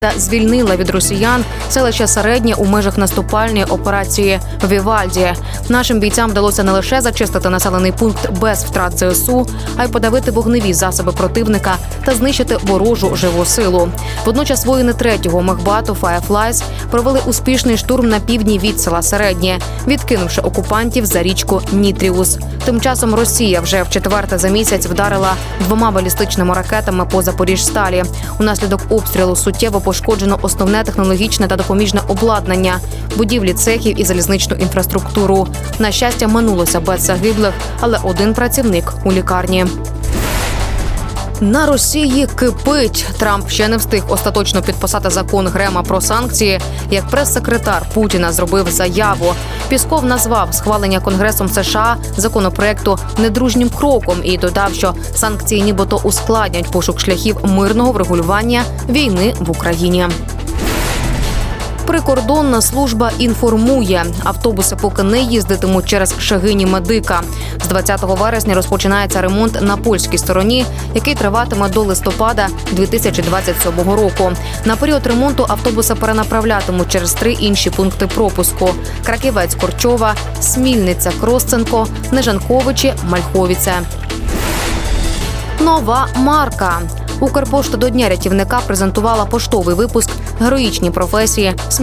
звільнила від росіян селище Середнє у межах наступальної операції «Вівальді». Нашим бійцям вдалося не лише зачистити населений пункт без втрат ЗСУ, а й подавити вогневі засоби противника та знищити ворожу живу силу. Водночас воїни 3-го мехбату «Файрфлайз» провели успішний штурм на півдні від села Середнє, відкинувши окупантів за річку Нітріус. Тим часом Росія вже вчетверте за місяць вдарила 2 балістичними ракетами по Запоріжсталі. Унаслідок обстрілу суттєво пошкоджено основне технологічне та допоміжне обладнання, будівлі цехів і залізничну інфраструктуру. На щастя, минулося без загиблих, але 1 працівник у лікарні. На Росії кипить. Трамп ще не встиг остаточно підписати закон Грема про санкції, як прес-секретар Путіна зробив заяву. Пісков назвав схвалення Конгресом США законопроекту недружнім кроком і додав, що санкції нібито ускладнять пошук шляхів мирного врегулювання війни в Україні. Прикордонна служба інформує, автобуси поки не їздитимуть через Шегині-Медика. З 20 вересня розпочинається ремонт на польській стороні, який триватиме до листопада 2027 року. На період ремонту автобуси перенаправлятимуть через 3 інші пункти пропуску: Краківець-Корчова, Смільниця-Кросценко, Нежанковичі, Мальховіце. Нова марка. Укрпошта до Дня рятівника презентувала поштовий випуск «Героїчні професії